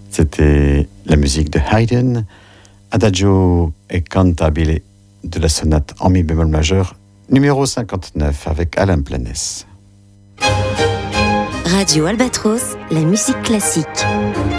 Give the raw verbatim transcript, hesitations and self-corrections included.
C'était la musique de Haydn, Adagio et Cantabile de la sonate en mi bémol majeur numéro cinquante-neuf avec Alain Planès. Radio Albatros, la musique classique.